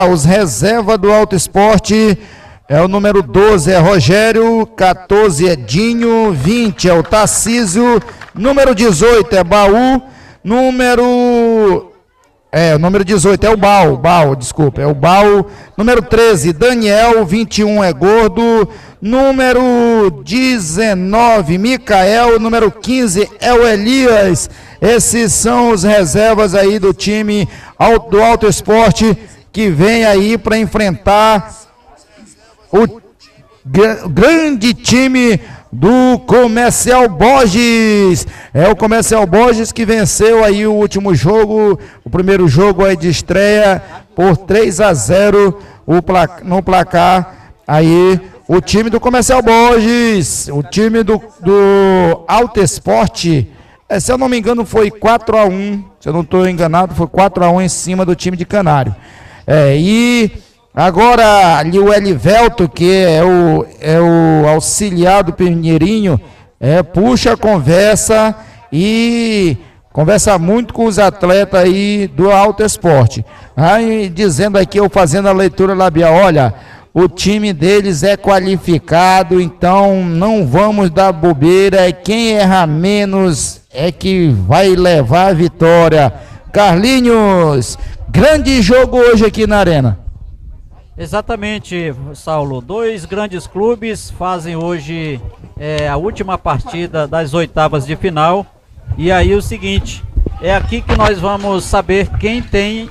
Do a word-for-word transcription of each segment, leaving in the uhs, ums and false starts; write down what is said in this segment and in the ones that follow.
Os reservas do Alto Esporte é o número doze, é Rogério, quatorze é Dinho, vinte é o Tarcísio, número dezoito é Baú, número... É, o número dezoito é o Bal, Bal, desculpa, é o Bal, número treze, Daniel, vinte e um é Gordo, número dezenove, Micael, número quinze é o Elias. Esses são os reservas aí do time do Alto Esporte que vem aí para enfrentar o gr- grande time do Comercial Borges. É o Comercial Borges que venceu aí o último jogo, o primeiro jogo aí de estreia por três a zero o pla- no placar aí o time do Comercial Borges, o time do, do Alto Esporte, é, se eu não me engano foi quatro a um, se eu não estou enganado foi quatro a um em cima do time de Canário. É, e agora ali o Elivelto, que é o, é o auxiliar do Pinheirinho, é, puxa a conversa e conversa muito com os atletas aí do Alto Esporte. Aí dizendo aqui, eu fazendo a leitura labial, olha, o time deles é qualificado, então não vamos dar bobeira, quem erra menos é que vai levar a vitória. Carlinhos, grande jogo hoje aqui na Arena. Exatamente, Saulo. Dois grandes clubes fazem hoje é, a última partida das oitavas de final. E aí o seguinte, é aqui que nós vamos saber quem tem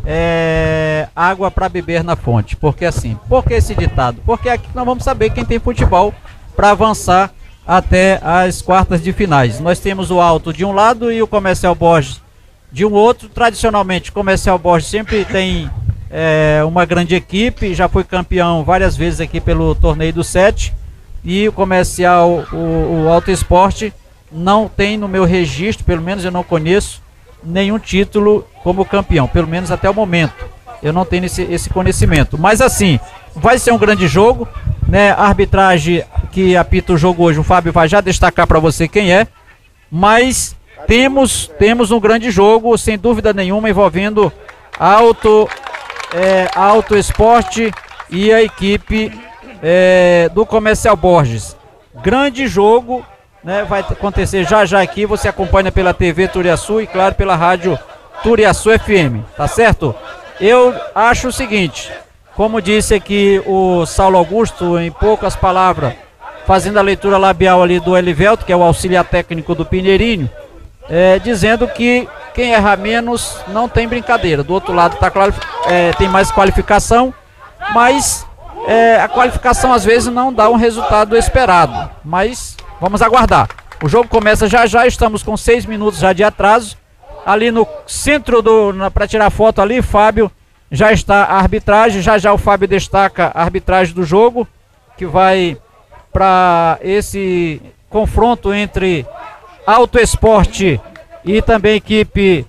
é, água para beber na fonte. Porque assim, por que esse ditado? Porque aqui nós vamos saber quem tem futebol para avançar até as quartas de finais. Nós temos o Alto de um lado e o Comercial Borges de um outro. Tradicionalmente, o Comercial Borges sempre tem é, uma grande equipe, já foi campeão várias vezes aqui pelo torneio do sete, e o Comercial, o, o Alto Esporte, não tem no meu registro, pelo menos eu não conheço, nenhum título como campeão, pelo menos até o momento. Eu não tenho esse, esse conhecimento. Mas assim, vai ser um grande jogo, né? A arbitragem que apita o jogo hoje, o Fábio vai já destacar para você quem é, mas temos, temos um grande jogo, sem dúvida nenhuma, envolvendo Alto, é, Alto Esporte e a equipe é, do Comercial Borges. Grande jogo, né? Vai acontecer já já aqui, você acompanha pela T V Turiaçu e claro pela rádio Turiaçu F M, tá certo? Eu acho o seguinte, como disse aqui o Saulo Augusto, em poucas palavras, fazendo a leitura labial ali do Elivelto, que é o auxiliar técnico do Pinheirinho, é, dizendo que quem erra menos não tem brincadeira. Do outro lado tá claro, é, tem mais qualificação, mas é, a qualificação às vezes não dá um resultado esperado. Mas vamos aguardar. O jogo começa já já, estamos com seis minutos já de atraso. Ali no centro do, para tirar foto ali, Fábio, já está a arbitragem, já já o Fábio destaca a arbitragem do jogo, que vai para esse confronto entre Alto Esporte e também equipe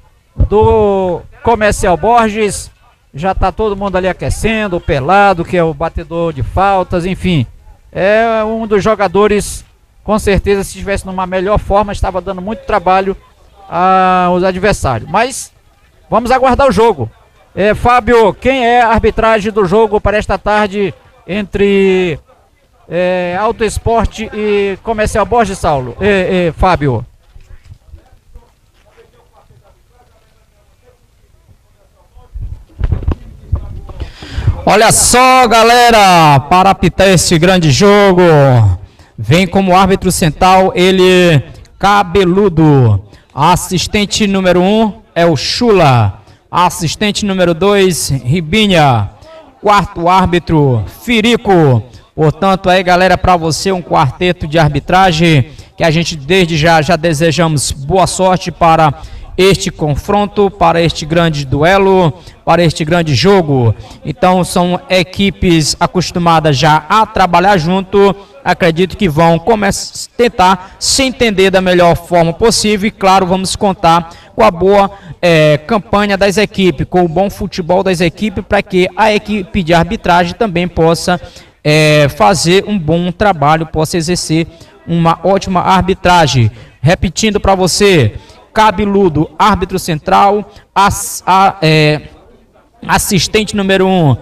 do Comercial Borges. Já está todo mundo ali aquecendo, o Pelado, que é o batedor de faltas, enfim, é um dos jogadores, com certeza, se estivesse numa melhor forma, estava dando muito trabalho aos adversários. Mas vamos aguardar o jogo. É, Fábio, quem é a arbitragem do jogo para esta tarde entre é, Alto Esporte e Comercial Borges, Saulo? É, é, Fábio. Olha só, galera, para apitar esse grande jogo, vem como árbitro central ele, Cabeludo. Assistente número um é o Chula. Assistente número dois, Ribinha. Quarto árbitro, Firico. Portanto, aí, galera, para você um quarteto de arbitragem que a gente desde já já desejamos boa sorte para este confronto, para este grande duelo, para este grande jogo. Então são equipes acostumadas já a trabalhar junto. Acredito que vão começar, tentar se entender da melhor forma possível e claro, vamos contar com a boa é, campanha das equipes, com o bom futebol das equipes, para que a equipe de arbitragem também possa é, fazer um bom trabalho, possa exercer uma ótima arbitragem. Repetindo para você, Cabeludo, árbitro central, a, a, é, Assistente número um,